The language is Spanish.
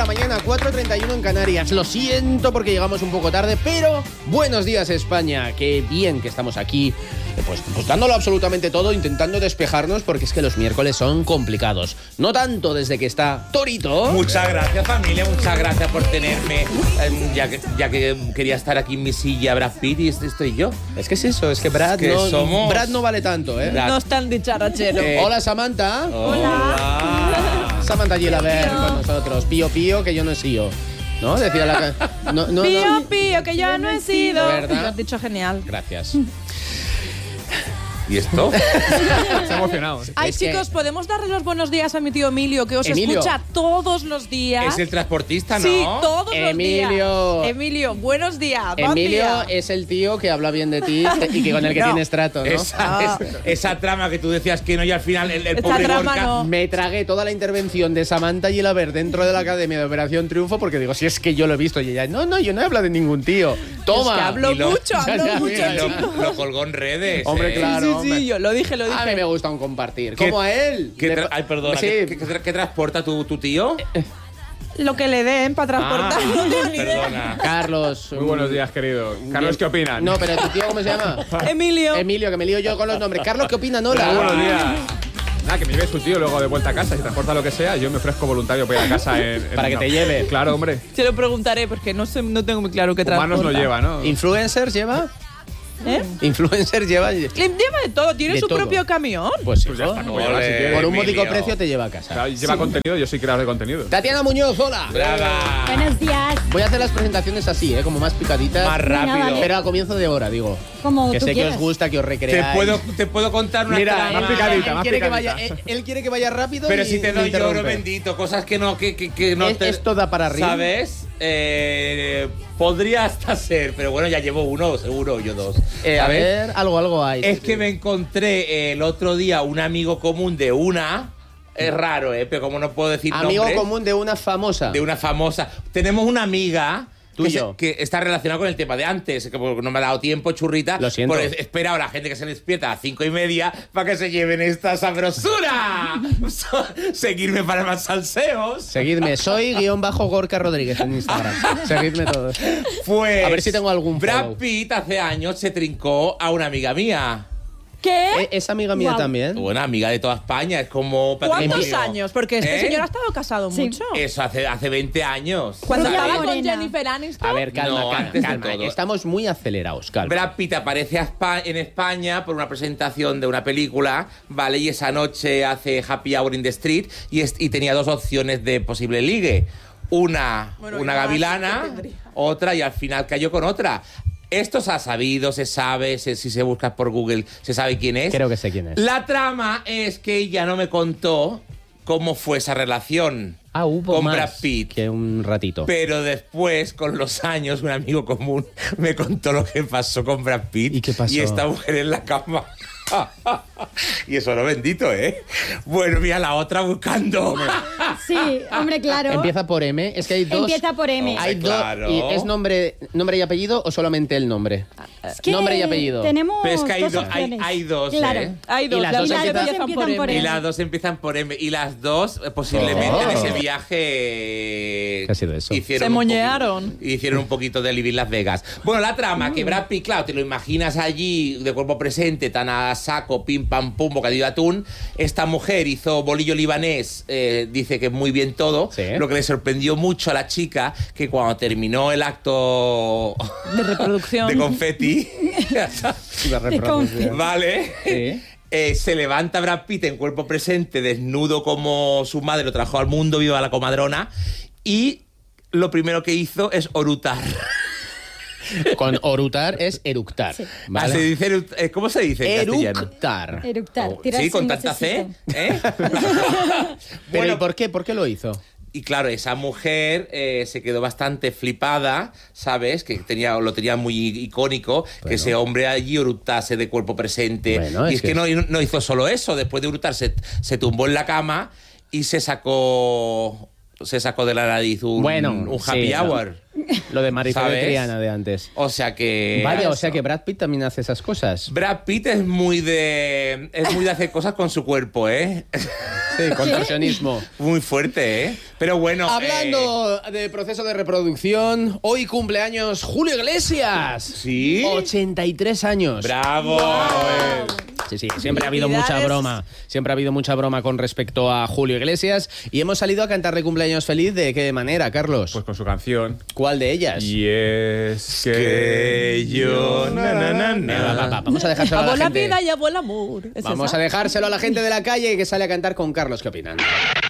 la mañana, 4:31 en Canarias. Lo siento porque llegamos un poco tarde, pero buenos días, España. Qué bien que estamos aquí, pues dándolo absolutamente todo, intentando despejarnos, porque es que los miércoles son complicados. No tanto desde que está Torito. Muchas gracias, familia, muchas gracias por tenerme. Ya que quería estar aquí en mi silla Brad Pitt y estoy yo. Es que es eso, es que Brad, Brad no vale tanto, ¿eh? No es tan dicharachero. Hola, Samantha. Hola. Samantha Gilaber con nosotros. Pío, pío, que yo no he sido. ¿No? Decía la no, Pío, pío, que yo no he sido. ¿Verdad? Lo has dicho genial. Gracias. ¿Y esto? Está emocionado. Ay, Es chicos, ¿podemos darle los buenos días a mi tío Emilio, que os Emilio. escucha todos los días? Es el transportista, ¿no? Sí, todos los Emilio. días. Emilio, buenos días. Buen Emilio día. es el tío que habla bien de ti y que con el que No. tienes trato, ¿no? Esa trama que tú decías que no y al final el Esa pobre trama Gorka... no. Me tragué toda la intervención de Samantha Gilaber dentro de la Academia de Operación Triunfo porque digo, si es que yo lo he visto y ella, no, yo no he hablado de ningún tío. Toma. Es que hablo Y lo- mucho, Y chico. lo colgó en redes. Hombre, claro. Sí, yo lo dije. A mí me gusta un compartir. ¿Qué- Como a él. Ay, perdona. Sí. ¿Qué transporta tu tío? Lo que le den para transportar. No tengo ni idea. Perdona. Carlos. Muy buenos días, querido. Carlos, ¿qué opinan? No, pero tu tío, ¿cómo se llama? Emilio. Emilio, que me lío yo con los nombres. Carlos, ¿qué opina? Hola. Muy buenos días. Nada, que me lleve su tío luego de vuelta a casa. Si transporta lo que sea, yo me ofrezco voluntario para ir a casa Para que te lleve. Claro, hombre. Se lo preguntaré porque no tengo muy claro qué transporta. Humanos no lleva, ¿no? ¿Influencers lleva? ¿Eh? ¿Influencers lleva? Lleva de todo, tiene De su todo. propio camión. Pues Pues ya está, no Ole. puedo llevar si quiere. por un módico Emilio. precio te lleva a casa. Claro, lleva contenido, yo soy creador de contenido. Tatiana Muñoz, hola. Brava. Buenos días. Voy a hacer las presentaciones así, como más picaditas. Más rápido. vale. Pero a comienzo de hora, digo. Como Que tú sé que quieras. os gusta, que os recreáis. Te puedo contar una Mira, trama. más picadita, él más quiere que picadita. vaya, él quiere que vaya rápido. Pero y si te me doy oro interrumpe. bendito, cosas que no te... Esto da para arriba. ¿Sabes? Podría hasta ser, pero bueno, ya llevo uno, seguro, yo dos. A ¿Sabes? ver, algo hay. Es que me encontré el otro día un amigo común de una... Es raro, pero como no puedo decir Amigo nombres, común de una famosa. de una famosa. Tenemos una amiga... Tú y que, yo. que está relacionada con el tema de antes, que porque no me ha dado tiempo, churrita. Lo siento. Pues he esperado a la gente que se despierta a las 5:30 para que se lleven esta sabrosura. Seguirme para más salseos. Seguidme, soy _Gorka Rodríguez en Instagram. Seguidme todos. Pues A ver si tengo algún Brad follow. Pitt hace años se trincó a una amiga mía. ¿Qué? ¿Es amiga mía Guau. también? Una amiga de toda España, es como ¿Cuántos patrimonio. años? Porque este ¿Eh? señor ha estado casado Sí. mucho. Eso hace 20 años. Cuando Rubia estaba con morena. Jennifer Aniston. A ver, calma, No, calma, antes de calma. todo. Estamos muy acelerados, calma. Brad Pitt aparece en España por una presentación de una película, ¿vale? Y esa noche hace Happy Hour in the Street y tenía dos opciones de posible ligue. Una Bueno, y más, gavilana, ¿qué tendría? otra y al final cayó con otra. Esto se ha sabido, se sabe, si se busca por Google, se sabe quién es. Creo que sé quién es. La trama es que ella no me contó cómo fue esa relación Hubo con más Brad Pitt. que un ratito. Pero después, con los años, un amigo común me contó lo que pasó con Brad Pitt. ¿Y qué pasó? Y esta mujer en la cama. Y eso no bendito, ¿eh? Bueno, mira, la otra buscando. Sí, hombre, claro. Empieza por M. Es que hay dos. Empieza por M. Hay Hombre, dos. claro. ¿Y es nombre y apellido o solamente el nombre? Es que Nombre y apellido. Tenemos Pero es que hay, dos hay, opciones. hay dos, Claro. ¿eh? Hay dos, Y las las dos dos empiezan empiezan por por M. Y las dos empiezan por M. Y las dos, posiblemente, Oh. en ese viaje... ¿Qué ha sido eso? Se moñearon. Hicieron un poquito de Living Las Vegas. Bueno, la trama, que Brad Pitt, claro, te lo imaginas allí de cuerpo presente, tan a saco, pim, pam, pum, bocadillo de atún. Esta mujer hizo bolillo libanés, dice que muy bien todo. Sí. Lo que le sorprendió mucho a la chica, que cuando terminó el acto De reproducción. de confeti, La reproducción. ¿vale? Sí. Se levanta Brad Pitt en cuerpo presente, desnudo como su madre lo trajo al mundo, viva la comadrona, y lo primero que hizo es orutar. Con orutar es eructar. ¿vale? Se dice, ¿cómo se dice en castellano? Eructar. Eructar. Oh, tirarse sí, con un tanta C, gasecito. ¿eh? Pero Bueno, ¿y por qué? ¿Por qué lo hizo? y claro, esa mujer se quedó bastante flipada, ¿sabes? Que lo tenía muy icónico, que Bueno. ese hombre allí hurtase de cuerpo presente. Bueno, y es es que que- no hizo solo eso, después de hurtar se tumbó en la cama y se sacó se sacó de la nariz un happy sí, hour. Lo de Maricel ¿Sabes? de Triana de antes. O sea que... Vaya, o sea que Brad Pitt también hace esas cosas. Brad Pitt es muy de hacer cosas con su cuerpo, ¿eh? Sí, contorsionismo. Muy fuerte, ¿eh? Pero bueno... Hablando de proceso de reproducción, hoy cumpleaños Julio Iglesias. ¿Sí? 83 años. ¡Bravo! Sí, sí, siempre ha habido mucha Felicidades. broma. Siempre ha habido mucha broma con respecto a Julio Iglesias. Y hemos salido a cantarle cumpleaños feliz. ¿De qué manera, Carlos? Pues con su canción. ¿Cuál de ellas? Y es Que yo... Vamos a dejárselo a la Amo la gente. vida y amo el amor. ¿Es Vamos esa? a dejárselo a la gente de la calle que sale a cantar con Carlos. ¿Qué opinan?